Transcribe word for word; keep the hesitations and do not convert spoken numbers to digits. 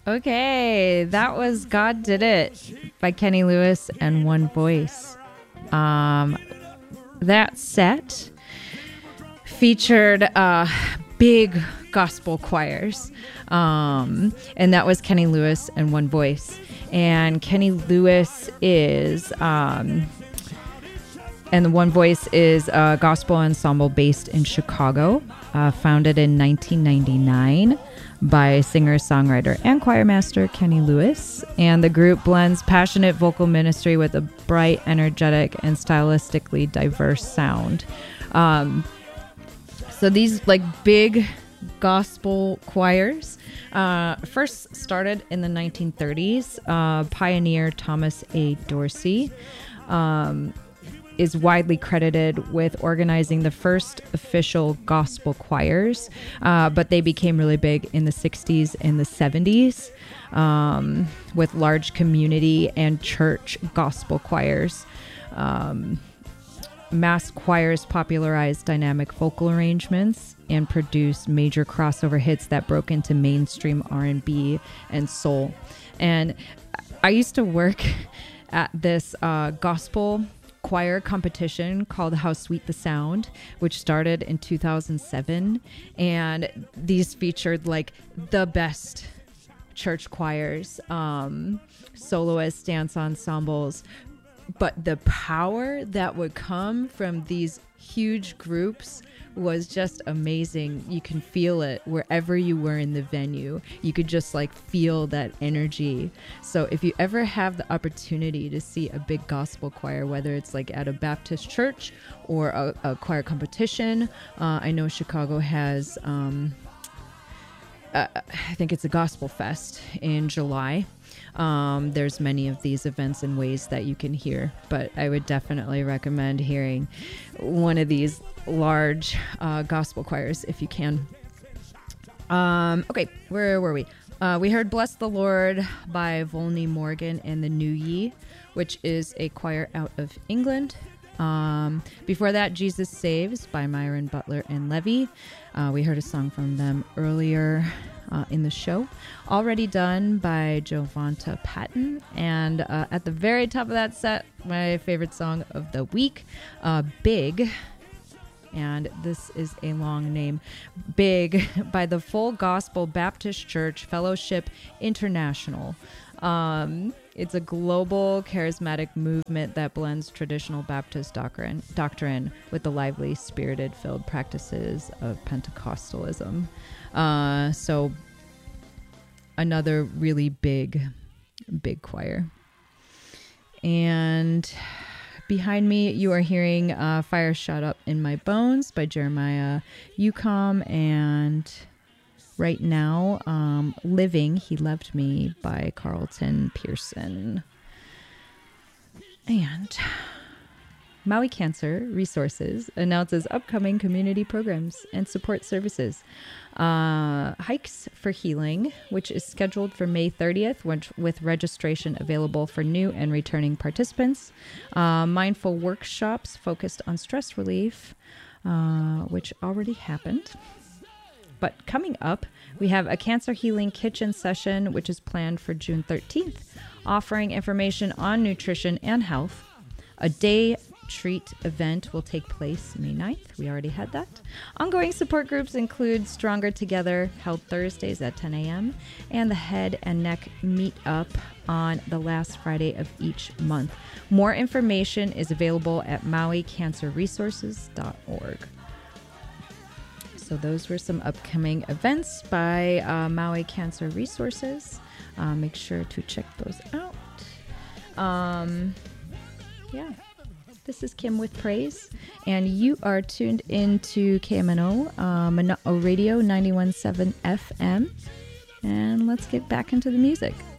Okay, that was God Did It by Kenny Lewis and One Voice. Um, that set featured uh, big gospel choirs, um, and that was Kenny Lewis and One Voice. And Kenny Lewis is, um, and the One Voice is a gospel ensemble based in Chicago, uh, founded in nineteen ninety-nine. By singer, songwriter, and choir master Kenny Lewis. And the group blends passionate vocal ministry with a bright, energetic, and stylistically diverse sound. Um, so these like big gospel choirs uh, first started in the nineteen thirties. Uh, pioneer Thomas A. Dorsey um, is widely credited with organizing the first official gospel choirs, uh, but they became really big in the sixties and the seventies um, with large community and church gospel choirs. Um, mass choirs popularized dynamic vocal arrangements and produced major crossover hits that broke into mainstream R and B and soul. And I used to work at this uh, gospel choir competition called How Sweet the Sound, which started in two thousand seven, and these featured like the best church choirs, um, soloists, dance ensembles, but the power that would come from these huge groups was just amazing. You can feel it wherever you were in the venue. You could just like feel that energy. So if you ever have the opportunity to see a big gospel choir, whether it's like at a Baptist church or a, a choir competition, uh, I know Chicago has, um, uh, I think it's a Gospel Fest in July. Um, there's many of these events and ways that you can hear, but I would definitely recommend hearing one of these large uh, gospel choirs if you can. Um, okay, where were we? Uh, we heard Bless the Lord by Volney Morgan and the New Ye, which is a choir out of England. Um, before that, Jesus Saves by Myron Butler and Levy. Uh, we heard a song from them earlier uh, in the show. Already Done by Jovanta Patton. And uh, at the very top of that set, my favorite song of the week, uh, Big. And this is a long name. Big by the Full Gospel Baptist Church Fellowship International. Um, it's a global charismatic movement that blends traditional Baptist doctrine, doctrine with the lively, spirit-filled practices of Pentecostalism. Uh, so another really big, big choir. And behind me, you are hearing uh, Fire Shut Up in My Bones by Jeremiah Ucom, and right now, um, Living, He Left Me by Carlton Pearson. And Maui Cancer Resources announces upcoming community programs and support services. Uh, Hikes for Healing, which is scheduled for May thirtieth, which, with registration available for new and returning participants. Uh, mindful workshops focused on stress relief, uh, which already happened. But coming up, we have a cancer healing kitchen session, which is planned for June thirteenth, offering information on nutrition and health. A day treat event will take place May ninth. We already had that. Ongoing support groups include Stronger Together, held Thursdays at ten a.m., and the Head and Neck Meetup on the last Friday of each month. More information is available at maui cancer resources dot org. So those were some upcoming events by uh, Maui Cancer Resources. Uh, make sure to check those out. Um, yeah. This is Kim with Praise, and you are tuned into K M N O, uh, Mana'o Radio ninety-one point seven F M. And let's get back into the music.